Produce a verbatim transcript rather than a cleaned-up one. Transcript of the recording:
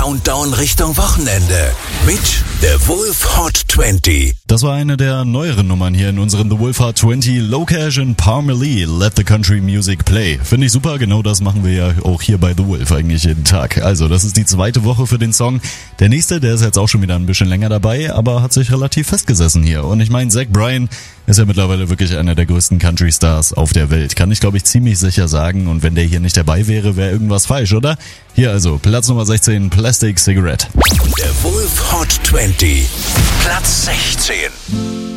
Countdown Richtung Wochenende mit The Wolf Hot zwanzig. Das war eine der neueren Nummern hier in unserem The Wolf Hot zwanzig. Low Cash und Parmalee, Let the Country Music Play. Finde ich super, genau das machen wir ja auch hier bei The Wolf eigentlich jeden Tag. Also, das ist die zweite Woche für den Song. Der nächste, der ist jetzt auch schon wieder ein bisschen länger dabei, aber hat sich relativ festgesessen hier. Und ich meine, Zach Bryan ist ja mittlerweile wirklich einer der größten Country-Stars auf der Welt. Kann ich, glaube ich, ziemlich sicher sagen. Und wenn der hier nicht dabei wäre, wäre irgendwas falsch, oder? Hier also, Platz Nummer sechzehn, Plastic Cigarette. Der Wolf Hot zwanzig. Platz sechzehn.